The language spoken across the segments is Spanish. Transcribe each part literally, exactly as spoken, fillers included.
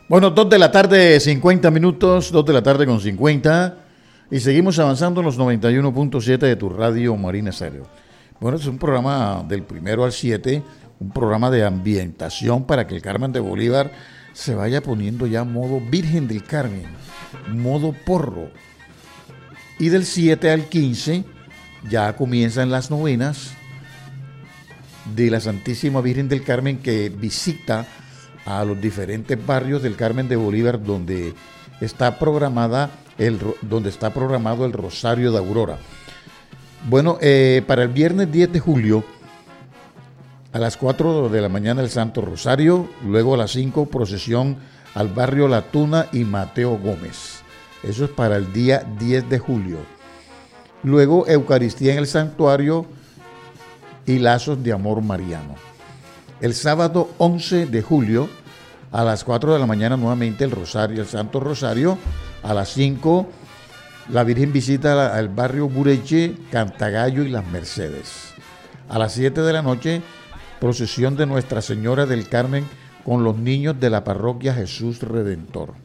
Bueno, dos de la tarde, cincuenta minutos, dos de la tarde con cincuenta, y seguimos avanzando en los noventa y uno punto siete de tu radio Marina Estéreo. Bueno, es un programa del primero al siete, un programa de ambientación para que el Carmen de Bolívar se vaya poniendo ya modo Virgen del Carmen, modo porro. Y del siete al quince ya comienzan las novenas de la Santísima Virgen del Carmen, que visita a los diferentes barrios del Carmen de Bolívar donde está programada el donde está programado el Rosario de Aurora. Bueno, eh, para el viernes diez de julio a las cuatro de la mañana el Santo Rosario, luego a las cinco procesión al barrio La Tuna y Mateo Gómez. Eso es para el día diez de julio. Luego Eucaristía en el santuario y lazos de amor mariano. El sábado once de julio a las cuatro de la mañana nuevamente el Rosario, el Santo Rosario. A las cinco la Virgen visita al barrio Bureche, Cantagallo y Las Mercedes. A las siete de la noche procesión de Nuestra Señora del Carmen con los niños de la parroquia Jesús Redentor.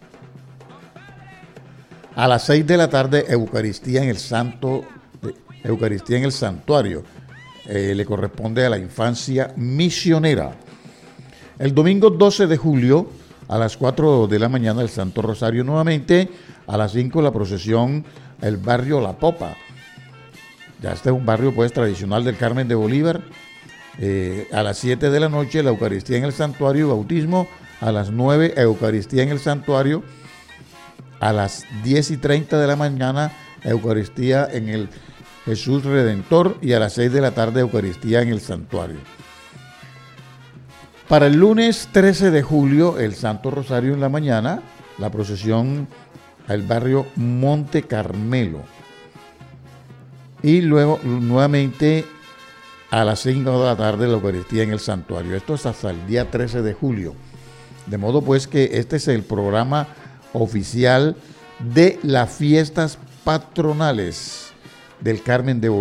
A las seis de la tarde Eucaristía en el Santo, Eucaristía en el santuario. Eh, le corresponde a la infancia misionera. El domingo doce de julio a las cuatro de la mañana el Santo Rosario nuevamente, a las cinco la procesión el barrio La Popa. Ya este es un barrio pues tradicional del Carmen de Bolívar. Eh, a las siete de la noche la Eucaristía en el santuario y bautismo. A las nueve Eucaristía en el santuario. A las diez y treinta de la mañana Eucaristía en el Jesús Redentor, y a las seis de la tarde Eucaristía en el santuario. Para el lunes trece de julio el Santo Rosario en la mañana, la procesión al barrio Monte Carmelo, y luego nuevamente a las cinco de la tarde la Eucaristía en el santuario. Esto es hasta el día trece de julio, de modo pues que este es el programa oficial de las fiestas patronales del Carmen de Bolívar.